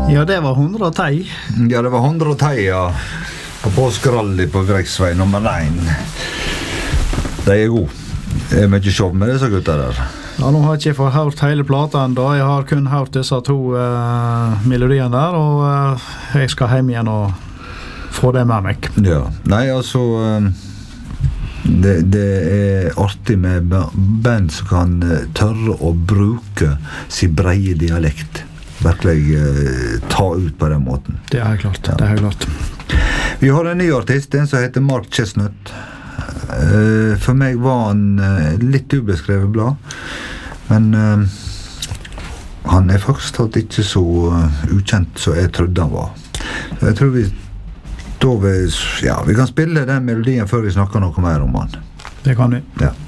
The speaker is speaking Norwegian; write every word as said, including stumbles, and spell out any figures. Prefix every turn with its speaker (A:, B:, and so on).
A: Ja, det var hundre og tei.
B: Ja, det var hundre og tei, ja. På påskralli på Greksvei nummer én. De er gode. Det er mye show med disse gutta der.
A: Ja, nå har jeg ikke fått hørt hele plata enda. Jeg har kun hørt disse to uh, melodiene der, og uh, jeg skal hjem igjen og få det med meg.
B: Ja, nei, altså um, det, det er artig med band som kan uh, tørre å bruke sin breie dialekt. Virkelig uh, ta ut på den måten.
A: Det er helt klart, ja. Det er helt klart.
B: Vi har en ny artist, en som heter Mark Chestnut. Uh, for meg var han uh, litt ubeskrevet blad, men uh, han er faktisk tatt ikke så uh, ukjent som jeg trodde han var. Så jeg tror vi da vi, ja, vi kan spille den melodien før vi snakker noe mer om han.
A: Det kan vi.
B: Ja.